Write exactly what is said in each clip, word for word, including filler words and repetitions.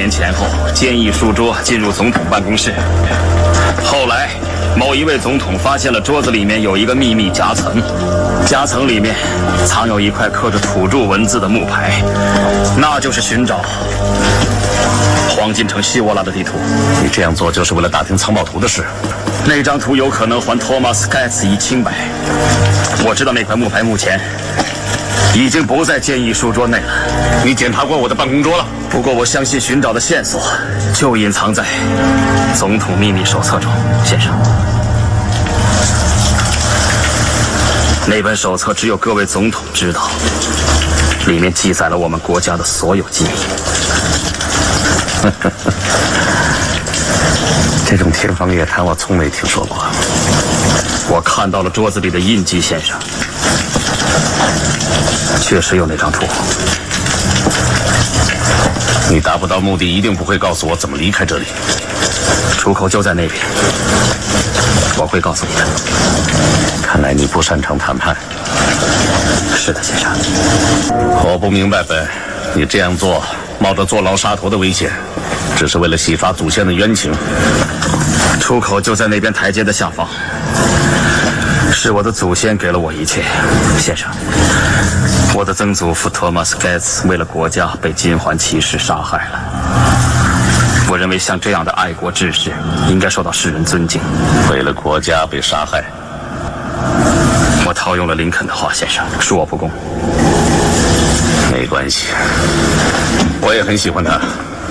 年前后，建议书桌进入总统办公室。后来，某一位总统发现了桌子里面有一个秘密夹层，夹层里面藏有一块刻着土著文字的木牌，那就是寻找黄金城希沃拉的地图。 你这样做就是为了打听藏宝图的事。 那张图有可能还托马斯·盖茨一清白。我知道那块木牌目前已经不在建议书桌内了。 你检查过我的办公桌了？ 不过我相信寻找的线索就隐藏在总统秘密手册中，先生。那本手册只有各位总统知道，里面记载了我们国家的所有机密。 这种天方夜谭我从没听说过。 我看到了桌子里的印记，先生，确实有那张图。 你达不到目的，一定不会告诉我怎么离开这里。 出口就在那边，我会告诉你的。 看来你不擅长谈判。 是的，先生。 我不明白呗，你这样做冒着坐牢杀头的危险，只是为了洗刷祖先的冤情。 出口就在那边台阶的下方，是我的祖先给了我一切，先生。我的曾祖父托马斯·盖茨为了国家被金环骑士杀害了。我认为像这样的爱国志士应该受到世人尊敬。 为了国家被杀害， 我套用了林肯的话，先生，恕我不恭。 没关系，我也很喜欢他。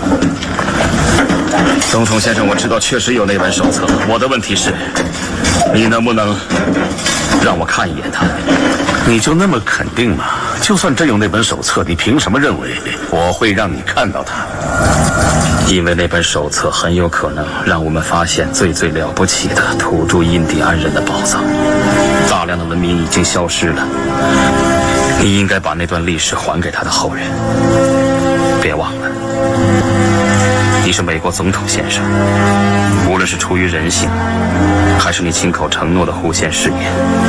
总统先生，我知道确实有那本手册。我的问题是，你能不能让我看一眼它？ 你就那么肯定吗？就算真有那本手册，你凭什么认为我会让你看到它？ 因为那本手册很有可能让我们发现最最了不起的土著印第安人的宝藏。大量的文明已经消失了，你应该把那段历史还给他的后人。别忘了，你是美国总统先生，无论是出于人性，还是你亲口承诺的护宪誓言，